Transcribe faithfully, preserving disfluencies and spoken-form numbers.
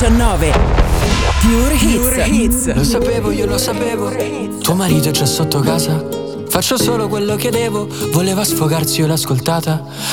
diciannove. Pure Hits. Pure Hits. Lo sapevo, io lo sapevo. Tuo marito è già sotto casa. Faccio solo quello che devo. Voleva sfogarsi, io l'ho ascoltata.